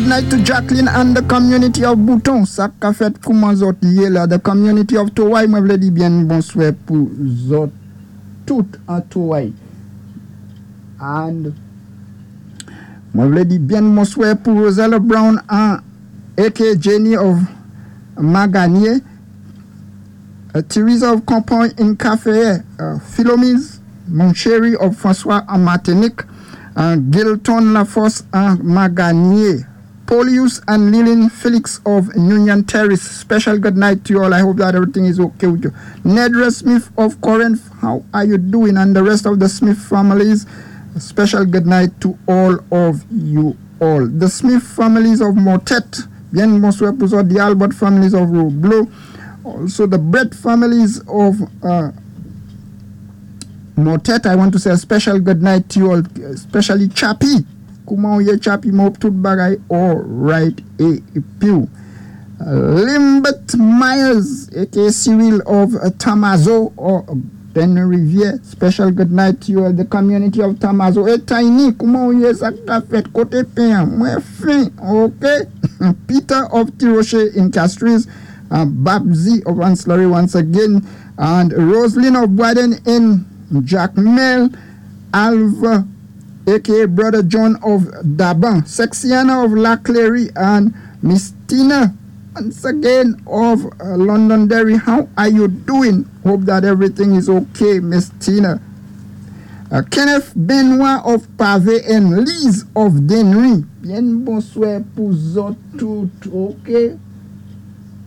good night to Jacqueline and the community of Bouton. Ça qu'a fait comment zot là, the community of Towai. Moi vle di bien bonsoir pour zot tout en Towai. And moi vle di bien bonsoir pour Rosella Brown and aka Jenny of Maganier. Teresa of Campoy in Café, Philomise Moncherry of François en Martinique, Gilton Lafosse en Maganier, Paulius and Lillian Felix of Union Terrace. Special good night to you all. I hope that everything is okay with you. Nedra Smith of Corinth, how are you doing? And the rest of the Smith families, a special good night to all of you all. The Smith families of Motet, bien bonsoir pour the Albert families of Roblo. Also, the Brett families of Motet, I want to say a special good night to you all, especially Chappie. Comment ye Chappie, mo tout bagay, all right, pew. Limbet Myers, aka Cyril of Tamazo, or Ben Riviere, special good night to you all, the community of Tamazo. Et Tiny, comment ye sa fait côté pain, moi fin, okay? Peter of Tiroche in Castries. Babzi of Anslaury once again, and Roslyn of Boyden in Jackmel, Alva, aka Brother John of Daban, Sexiana of La Clary, and Miss Tina once again of Londonderry. How are you doing? Hope that everything is okay, Miss Tina. Kenneth Benoit of Pavé and Liz of Denry. Bien bonsoir pour tout, okay?